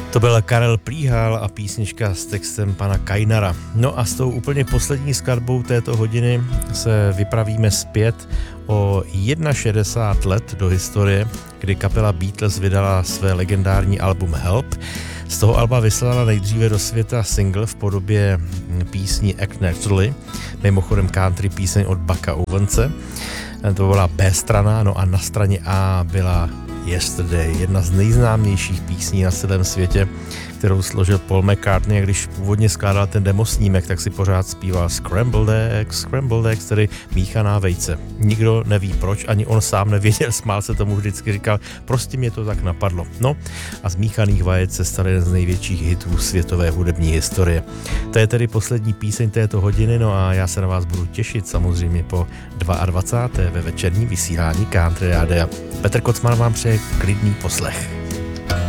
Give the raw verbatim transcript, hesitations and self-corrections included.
To byl Karel Plíhal a písnička s textem pana Kajnara. No a s tou úplně poslední skladbou této hodiny se vypravíme zpět o šedesát jedna let do historie, kdy kapela Beatles vydala své legendární album Help. Z toho alba vyslala nejdříve do světa single v podobě písni Act Naturally, mimochodem country píseň od Bucka Owense. To byla B strana, no a na straně A byla Yesterday, jedna z nejznámějších písní na celém světě, kterou složil Paul McCartney, a když původně skládal ten demosnímek, tak si pořád zpíval Scrambled Eggs, Scrambled Eggs, tedy míchaná vejce. Nikdo neví proč, ani on sám nevěděl, smál se tomu, vždycky říkal, prostě mě to tak napadlo. No a z míchaných vajec se stal jeden z největších hitů světové hudební historie. To je tedy poslední píseň této hodiny, no a já se na vás budu těšit samozřejmě po dvacáté druhé ve večerním vysílání Country Rádia. Petr Kocman vám přeje klidný poslech.